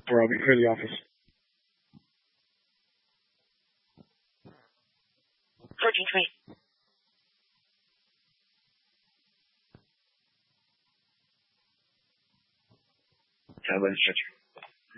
or I'll be clear the office. 14-3. Silence, Judge.